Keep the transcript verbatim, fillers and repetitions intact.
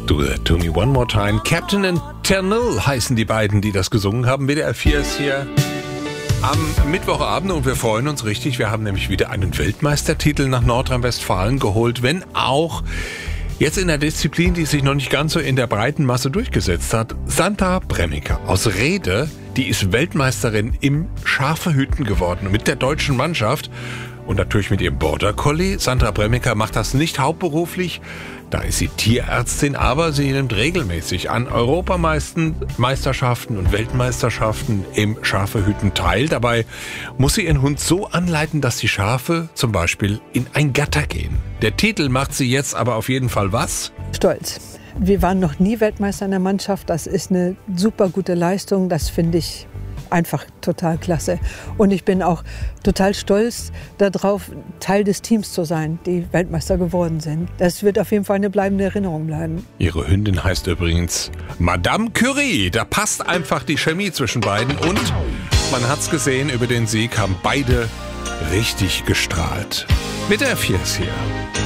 Do That To Me One More Time. Captain and Ternil heißen die beiden, die das gesungen haben. W D R vier ist hier am Mittwochabend und wir freuen uns richtig. Wir haben nämlich wieder einen Weltmeistertitel nach Nordrhein-Westfalen geholt, wenn auch jetzt in der Disziplin, die sich noch nicht ganz so in der breiten Masse durchgesetzt hat. Sandra Bremmiker aus Rhede, die ist Weltmeisterin im Schafehüten geworden mit der deutschen Mannschaft und natürlich mit ihrem Border Collie. Sandra Bremmiker macht das nicht hauptberuflich, da ist sie Tierärztin, aber sie nimmt regelmäßig an Europameisterschaften und Weltmeisterschaften im Schafehüten teil. Dabei muss sie ihren Hund so anleiten, dass die Schafe zum Beispiel in ein Gatter gehen. Der Titel macht sie jetzt aber auf jeden Fall was? Stolz. Wir waren noch nie Weltmeister in der Mannschaft. Das ist eine super gute Leistung. Das finde ich einfach total klasse. Und ich bin auch total stolz darauf, Teil des Teams zu sein, die Weltmeister geworden sind. Das wird auf jeden Fall eine bleibende Erinnerung bleiben. Ihre Hündin heißt übrigens Madame Curie. Da passt einfach die Chemie zwischen beiden. Und man hat's gesehen, über den Sieg haben beide richtig gestrahlt. Mit der vier ist hier.